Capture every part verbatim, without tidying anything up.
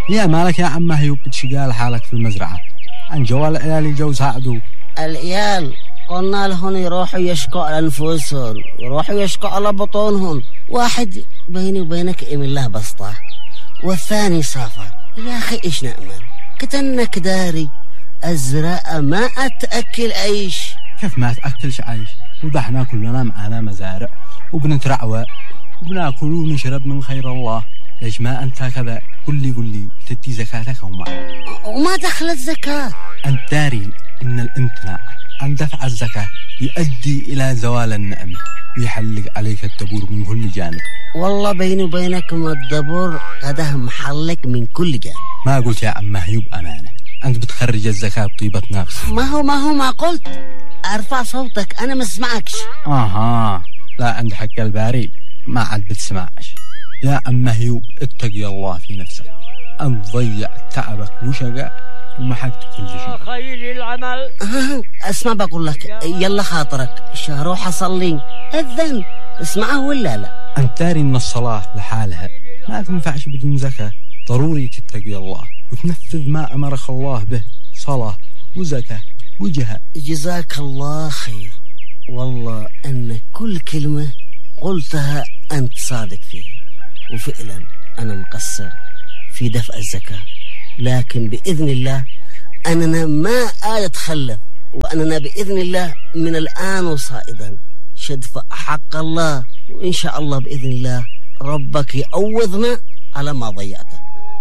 يا مالك يا عم هيوب بتشقال حالك في المزرعة؟ عن جوال العيال الجو ساعدوا. العيال قلنا لهم يروحوا يشكوا على أنفسهم، يروحوا يشكوا على بطونهم. واحد بيني وبينك إم الله بسطة، والثاني سافر. يا أخي إيش نأمل؟ كتنك داري الزراعة ما أتأكل عيش. كيف ما تأكلش عيش؟ وضحنا كلنا معنا مزارع وبنترعوى وبناكل ونشرب من خير الله. ليش ما أنت كذا؟ قل لي قل لي تدي زكاتك وما وما دخل الزكاة؟ أنت داري إن الامتناع عن دفع الزكاة يؤدي إلى زوال النعمة ويحلق عليك الدبور من كل جانب. والله بيني وبينكم الدبور قده محلق من كل جانب. ما قلت يا عم هيوب أمانة، أنت بتخرج الزكاة بطيبة نفس. ما هو ما هو ما قلت أرفع صوتك أنا ما اسمعكش. آها لا، عند حق الباري ما عاد بتسمعش. يا عم هيوب اتقي الله في نفسك، أنت ضيع تعبك وشقاء ومحقت كل شيء. خير العمل. اسمع بقول لك، يلا خاطرك شهروح أصلي أذن اسمعه ولا لا؟ أنت داري إن الصلاة لحالها ما تنفعش بدون زكاة. ضروري تتقي الله وتنفذ ما أمرك الله به، صلاة وزكاة وجهاد. جزاك الله خير، والله أن كل كلمة قلتها أنت صادق فيها، وفعلا أنا مقصر في دفع الزكاة، لكن بإذن الله أننا ما أتخلف، وأننا بإذن الله من الآن وصائدا شدفع حق الله، وإن شاء الله بإذن الله ربك يعوضنا على ما ضيعته.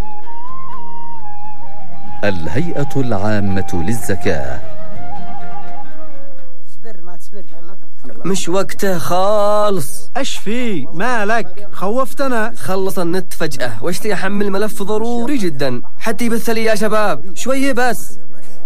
الهيئة العامة للزكاة. مش وقته خالص. ايش في مالك؟ خوفتنا. خلص النت فجأة واشتي احمل ملف ضروري جدا حتى يبث لي يا شباب شوية بس.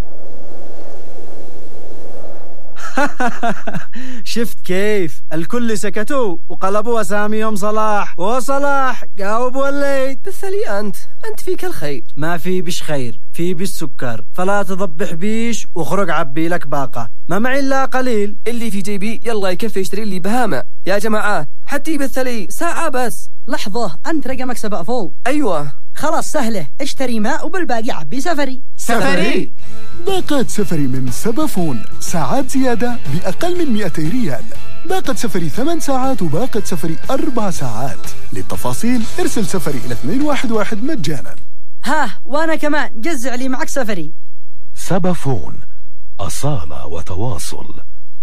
شفت كيف الكل سكتوا وقلبوا اساميهم صلاح وصلاح جاوب وليت. بث لي انت انت فيك الخير. ما في بش خير، في بالسكر، فلا تضبح بيش وخرج عبي لك باقة، ما معي الا قليل. اللي في جيبي يلا يكفي يشتري لي بهامة يا جماعة حتى يبث لي ساعة بس. لحظة، أنت رقمك سبق فوق. أيوة خلاص سهلة، اشتري ماء وبالباقي عبي سفري. سفري باقات سفري من سبافون، ساعات زيادة بأقل من مئتي ريال. باقة سفري ثمان ساعات وباقة سفري أربع ساعات. للتفاصيل ارسل سفري إلى اثنين واحد واحد مجانا. ها وأنا كمان جزع لي معك سفري. سبافون، أصالة وتواصل.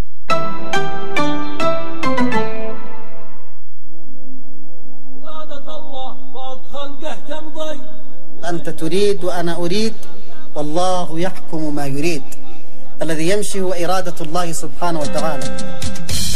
أنت تريد وأنا أريد، والله يحكم ما يريد. الذي يمشي هو إرادة الله سبحانه وتعالى.